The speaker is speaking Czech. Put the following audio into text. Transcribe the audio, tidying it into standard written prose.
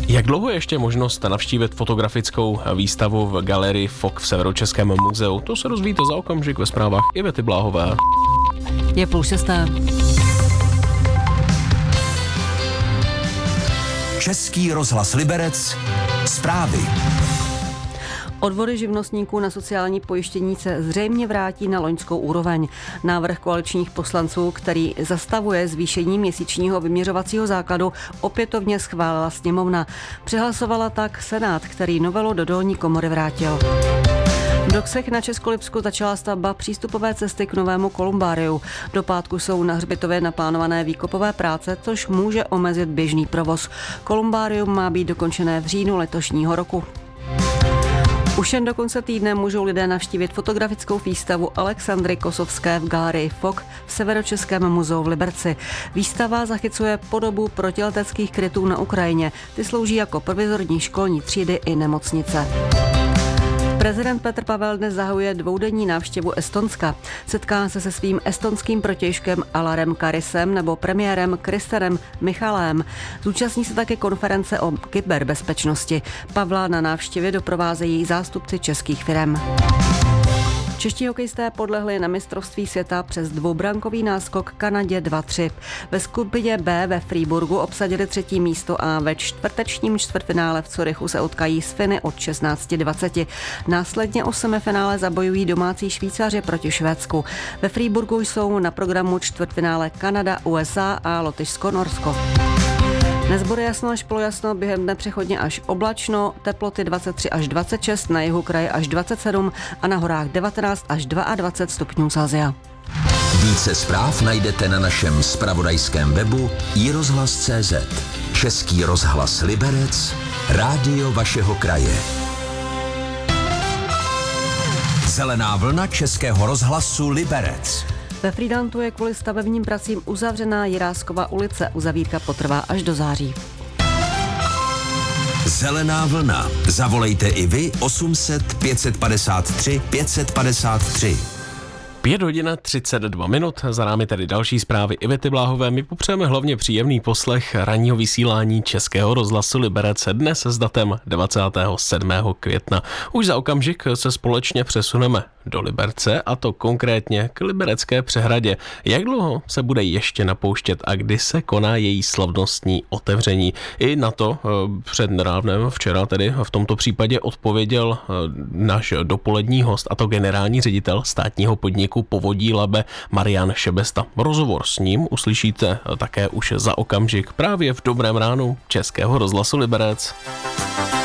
Jak dlouho je ještě možnost navštívit fotografickou výstavu v galerii FOK v Severočeském muzeu? To se dozvíte za okamžik ve zprávách Ivety Bláhové. Je 5:30. Český rozhlas Liberec. Zprávy. Odvody živnostníků na sociální pojištění se zřejmě vrátí na loňskou úroveň. Návrh koaličních poslanců, který zastavuje zvýšení měsíčního vyměřovacího základu, opětovně schválila sněmovna. Přehlasovala tak Senát, který novelu do dolní komory vrátil. V Doksech na Českolipsku začala stavba přístupové cesty k novému kolumbáriu. Do pátku jsou na hřbitově naplánované výkopové práce, což může omezit běžný provoz. Kolumbárium má být dokončené v říjnu letošního roku. Už jen do konce týdne můžou lidé navštívit fotografickou výstavu Alexandry Kosovské v galerii FOK v Severočeském muzeu v Liberci. Výstava zachycuje podobu protileteckých krytů na Ukrajině. Ty slouží jako provizorní školní třídy i nemocnice. Prezident Petr Pavel dnes zahajuje dvoudenní návštěvu Estonska. Setká se svým estonským protějškem Alarem Karisem nebo premiérem Kristenem Michalem. Zúčastní se také konference o kyberbezpečnosti. Pavla na návštěvě doprovázejí zástupci českých firem. Čeští hokejisté podlehli na mistrovství světa přes dvoubrankový náskok Kanadě 2-3. Ve skupině B ve Freiburgu obsadili 3. místo a ve čtvrtečním čtvrtfinále v Curychu se utkají s Finy od 16:20. Následně o semifinále zabojují domácí Švýcaři proti Švédsku. Ve Freiburgu jsou na programu čtvrtfinále Kanada, USA a Lotyšsko-Norsko. Dnes bude jasno až polojasno, během dne přechodně až oblačno, teploty 23 až 26, na jihu kraje až 27 a na horách 19 až 22 stupňů Celsia. Více zpráv najdete na našem zpravodajském webu iRozhlas.cz. Český rozhlas Liberec, rádio vašeho kraje. Zelená vlna Českého rozhlasu Liberec. Ve Frýdantu je kvůli stavebním pracím uzavřená Jiráskova ulice. Uzavírka potrvá až do září. Zelená vlna. Zavolejte i vy 800 553 553. 5:32. Za námi tedy další zprávy Ivety Bláhové. My popřejeme hlavně příjemný poslech ranního vysílání Českého rozhlasu Liberec dnes s datem 27. května. Už za okamžik se společně přesuneme do Liberce, a to konkrétně k Liberecké přehradě. Jak dlouho se bude ještě napouštět a kdy se koná její slavnostní otevření? I na to přednedávnem, včera tedy v tomto případě odpověděl náš dopolední host, a to generální ředitel státního podniku Povodí Labe Marian Šebesta. Rozhovor s ním uslyšíte také už za okamžik právě v Dobrém ránu Českého rozhlasu Liberec.